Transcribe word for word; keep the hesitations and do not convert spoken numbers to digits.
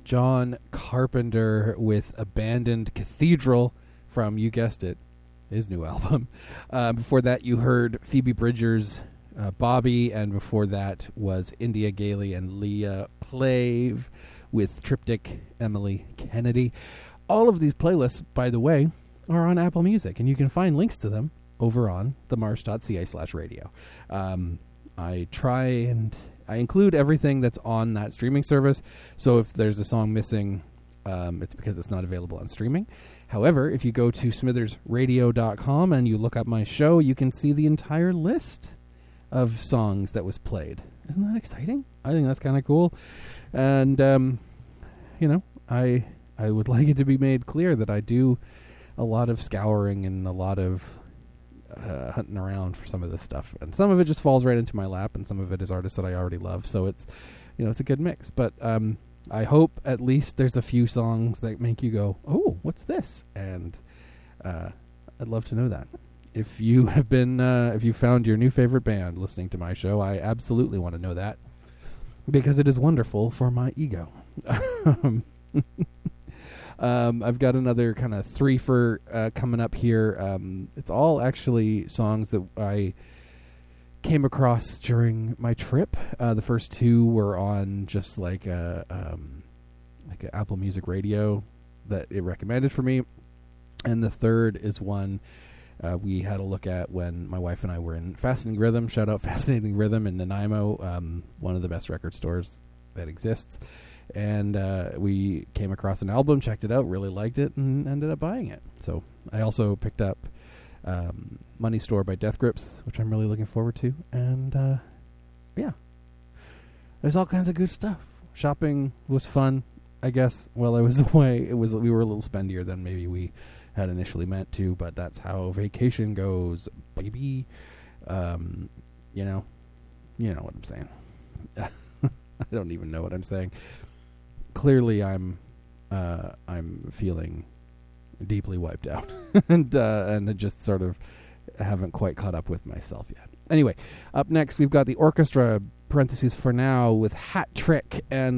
John Carpenter with Abandoned Cathedral from, you guessed it, his new album. Uh, before that, you heard Phoebe Bridgers' uh, Bobby, and before that was India Gailey and Leah Plave with Triptych, Emily Kennedy. All of these playlists, by the way, are on Apple Music, and you can find links to them over on themarsh.ca slash radio. Um, I try and I include everything that's on that streaming service, so if there's a song missing, um, it's because it's not available on streaming. However, if you go to smithers radio dot com and you look up my show, you can see the entire list of songs that was played. Isn't that exciting? I think that's kind of cool. And, um, you know, I I would like it to be made clear that I do a lot of scouring and a lot of uh, hunting around for some of this stuff. And some of it just falls right into my lap, and some of it is artists that I already love. So it's, you know, it's a good mix. But um, I hope at least there's a few songs that make you go, oh, what's this? And uh, I'd love to know that. If you have been, uh, if you found your new favorite band listening to my show, I absolutely want to know that, because it is wonderful for my ego. um, I've got another kind of three for uh, coming up here. Um, it's all actually songs that I came across during my trip. Uh, the first two were on just like a um, like an Apple Music Radio that it recommended for me, and the third is one uh, we had a look at when my wife and I were in Fascinating Rhythm. Shout out Fascinating Rhythm in Nanaimo, um, one of the best record stores that exists. And uh, we came across an album, checked it out, really liked it, and ended up buying it. So I also picked up um, Money Store by Death Grips, which I'm really looking forward to. And uh, yeah, there's all kinds of good stuff. Shopping was fun, I guess. While I was away, it was we were a little spendier than maybe we had initially meant to, but that's how vacation goes, baby. Um, you know, you know what I'm saying. I don't even know what I'm saying. Clearly, I'm uh, I'm feeling deeply wiped out, and uh, and I just sort of haven't quite caught up with myself yet. Anyway, up next we've got the orchestra, parentheses for now, with Hat Trick and